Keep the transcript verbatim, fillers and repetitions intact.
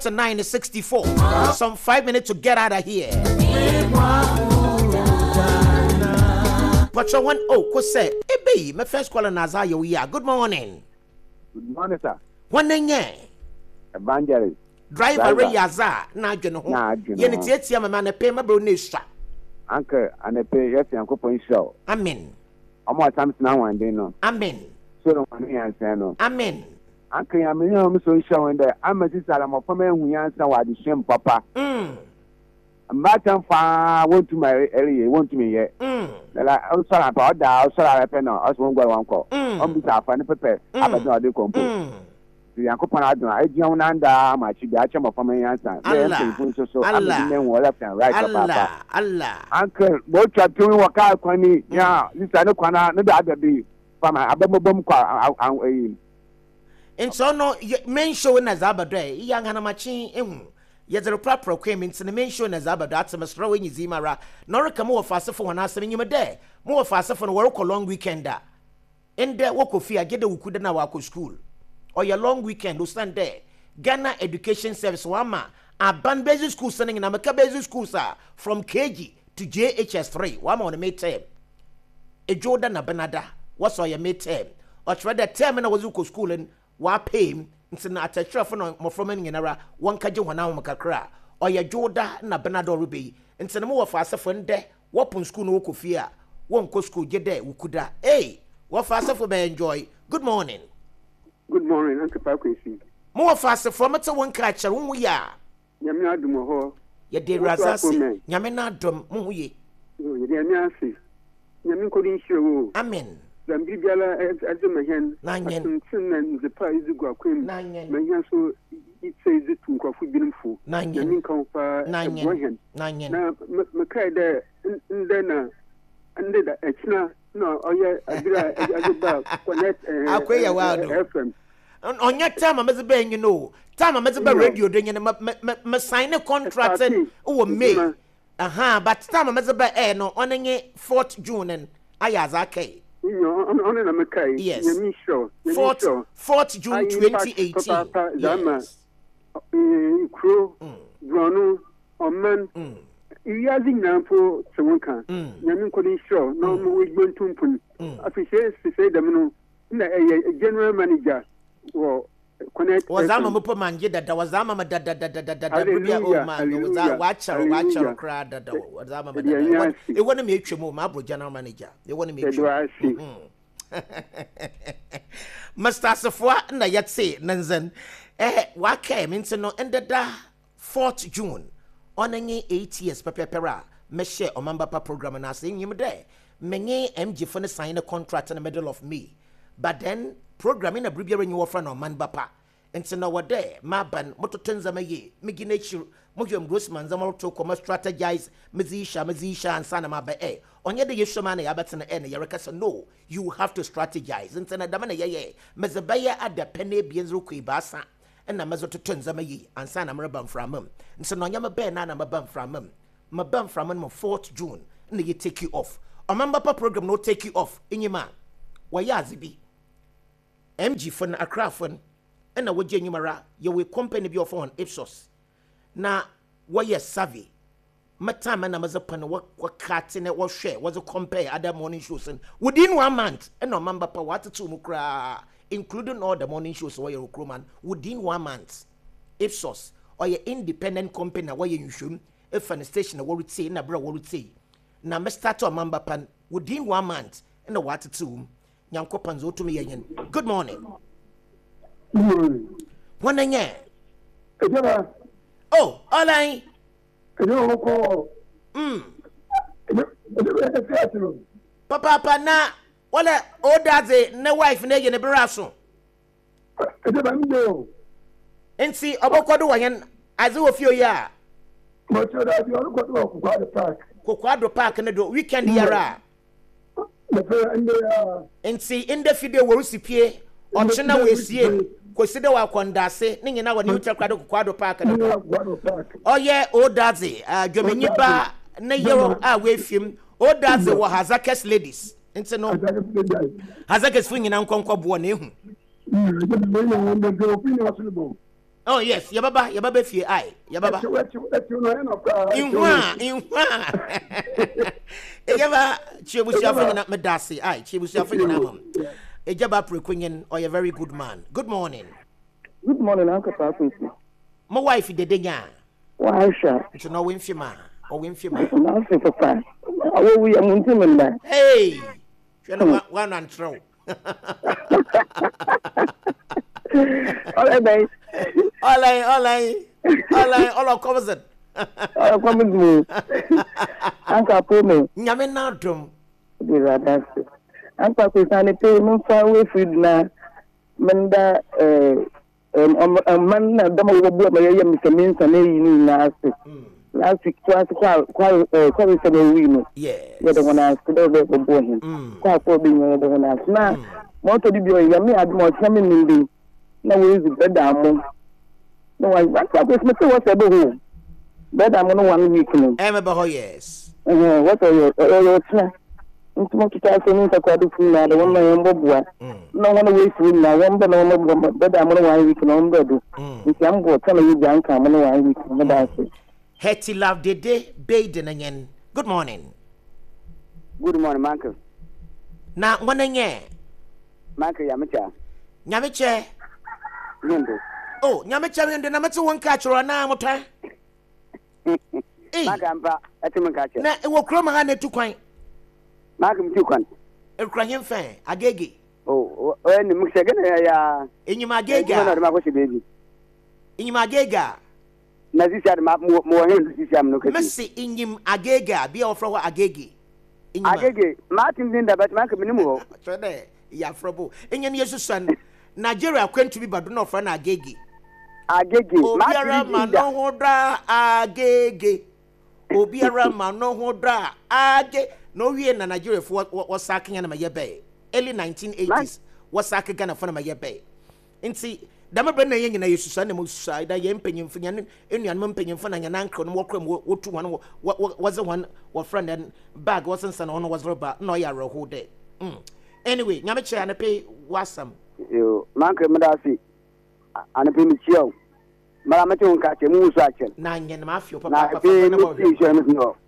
nine sixty-four. Some five minutes to get out of here. But you want oh, ko say, ebe my first call na za yo ya. Good morning. Good morning, sir. One nye. Evangelist. Driver re yaza na adwene ho. Ye ne tietia mama na pe mabro na esua. Uncle anepe yes yankopon show. Amen. Omo atams na wan dey no. Amen. So no wan yan say no. Amen. Uncle ya me no so show when there amasi salamo fama hu yan say wa de shem papa. Mm. Mbatan fa want to my area want to me ye. Mm. La o so la pa da o so la pe no o so ngwa wan ko. On bi sa fa ne pepe abadon ade kompo. Yankopon adon ajian na nda ma chi bi acha mo fama yan say. Allah. So so abadon ne wo left and right Allah. papa. Allah. Uncle bo chatun waka kwani ya lisa ne kwana ne da adabi fama abamobom kwa eh and so no men show na zabadre yang hana machi ehu yezero prapro kwem nti men show na zabadre atmosfera wenyi zimara no reka mo fasefo wana asem nyim de mo fasefo no work long weekend da ende wokofi agede wukude na wako school or your long weekend do stand there Ghana Education Service wama aban basic school sending na meka basic school sa from K G to J H S three wama on the midterm e Jordan na Benada what's all your midterm or try the term na wazuko school and wa pay nti na atachira fo no mofroma nyinara wonka je hona wo makakra oya joda na benado rubi nti na mo wo fa asefo nde wopon school no wokofi a wonko school je de wukuda eh wo fa asefo be enjoy good morning good morning uncle Pakwesi mo wo fa asefo mate wonka a chere wo ya nyame adom ho ye de razasi nyame na adom mo hu ye ye de nyame ase nyame ko din hiro amen Zambiala Azamahan, Nanyan, and the prize of Guaquim, Nanyan, so it says it to Coffee Beautiful, Nanyan, Compa, Nanyan, Nanyan. Now, Mackay there, and then, and then, Echna, no, oh, yeah, I connect, I'll quay a wild F M. On your time, I'm a bang, you know, time I'm a radio, then sign a contract and oh, May. Aha, but time I'm a bang, no, on any fourth June and Ayazake. Yes. fourth, fourth June twenty eighteen. Yes. Crow, Brono, or man, Yazing now for Sawanka. Yamin couldn't show, no more going to put. Officials to say them, a general manager or connect. Was I'm a Mupaman, that was I'm a da da da da da da da man. Was I watcher, watcher, crowd that was I'm a it wasn't me to move my general manager. They want to make sure. Master Safwa, na yet say, Nanzen, eh, what came into no ended da fourth June on any eight years, Papa Pera, Meshe or Mambapa program and I saying him there. Many M G for sign a contract in the middle of May. But then programming a bribia renewal friend on Manbapa. And so now there, Maban, Mototenza Maye, Miginature, Mojum Grossman, Zamal to come strategize, Mizisha, Mizisha, and Sanama Bay. On your day, Shamani, Abbott and N, Yaraka, no, you have to strategize. And then a Damana Ye, Mezabaya at the Penny Bienzuki Bassa, and a Mazotenza Maye, and Sanama from him. And so now I'm a Ben and I'm a bum from him. My bum from him on fourth June, and they take you off. A Mambapa program no take you off in your man. Why, Yazibi? M G for a craft and a wager numera, you will company be your on Ipsos. Na why yes savvy? My time and I was upon what cat in it was share was a compare other morning shows and within one month and no member power to mukra, including all the morning shows where you're crewman within one month. Ipsos or your independent company where you should if an station what would say na bro what would say. Na me start to a member pan within one month and the water to Yanko Panzo to me again. Good morning. Good morning. One year. Oh, all I. Hmm. Papa, papa, na. Wala, oh, that's it. No wife, ne, in a brasso. And see, about what do I and as you a few ya. But you have to go to Quadro Park. Quadro Park and the weekend yara. And see, in the video, we'll see Pierre. Optional we see. Consider wa kwandase ninyi na wani ucha kwado kwado park na oh yeah oh daze ah dwomenyi ba na yero a we fim oh daze wo Hazakes ladies nti no Hazakes fu nyina nkonkwo bo na ehu Oh yes, ya baba, ya baba fie ai. Ya baba. Inwa, inwa. E ya ba chiebusia fa na medase ai, chiebusia fa na mom. E ja ba prekwenyen or a very good man. Good morning. Good morning, Uncle Papi. My wife dede nya. Why sha? It's no win fima. O win fima. Na se papa. Awo wi amunti menda. Hey. Shana one and throw. All right. All right, all right. All right, all of comes it. All comes me. Uncle Papi. Nyame na drum. Dira dance. Uncle Papi sane pe mun fa we food na menda eh um man na dama wo bo ma yeye msemin sane yi ni na ase. Last week kwa kwa kwa kwa we sane wi no. Yeah. We don't wanna ask do be bo him. Kwa kwa bi no do wanna ask na mo to di bi o ya me admo o me nimbi. Na we is better mo. No one what what is me to what be ho. Better mo no one week no. Eh me be ho yes. Eh what are you your tna. Ntimo kitase ni takwadu funa da wannan yan babbuwa. Na wani we funa wanda na wani better mo no one week no mbe do. Nti am go tana yi jan ka mo no one week no da se. Hetty love dede beide na nyen. Good morning. Good morning, Uncle. Na ngwana nye. Uncle Yamicha. Nyamiche. Nindo. Oh, Nyamicha nindo na mate won ka choro na mota. Eh. Magamba, atimu ka che. Na e wo kro ma ha na tu kwan. Magam tu kwan. E kra yen fan, agege. Oh, o ni mukse gane ya. Enyima agege. Na ma ko se bebi. Enyima agege. Na zisi ad ma mo mo hen zisi am no ka. Messi enyim agege, bia ofro ho agege. Enyima. Agege, Martin Dinda but man ka minimu ho. Chode, ya frobo. Enyen yesu san. Nigeria kwentu bi badu na ofra na agege. Agege, Obiara ma no ho dra agege. Obiara ma no ho dra age. No wie na Nigeria fo was saking na mayebe. Early nineteen eighties was saking Ghana for na mayebe. Nti dama bre na yen na yesu san na mo sai da ye mpanyim fo nya enuan mo mpanyim fo na nya na nkro no wo kram wo tu one was the one wo friend and bag wasn't san on was roba no ya reho there. Mm. Anyway, nyame che na pay wasam. Yo, man ka medasi. Ana pe mi chiao. Mara mate won ka che mu so a che. Na nyen ma afio papa papa na mo.